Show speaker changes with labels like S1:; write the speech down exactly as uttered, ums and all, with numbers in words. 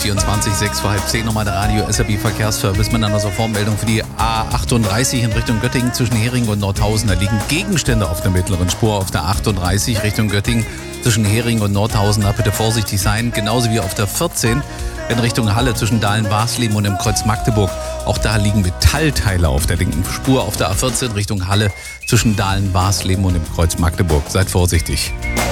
S1: vierundzwanzig, sechs vor halb zehn nochmal der Radio S R B Verkehrsservice mit einer Sofortmeldung für die A achtunddreißig in Richtung Göttingen zwischen Hering und Nordhausen. Da liegen Gegenstände auf der mittleren Spur auf der achtunddreißig Richtung Göttingen zwischen Hering und Nordhausen. Da bitte vorsichtig sein. Genauso wie auf der vierzehn in Richtung Halle zwischen Dahlen-Barsleben und im Kreuz Magdeburg. Auch da liegen Metallteile auf der linken Spur auf der A vierzehn Richtung Halle zwischen Dahlen-Barsleben und im Kreuz Magdeburg. Seid vorsichtig.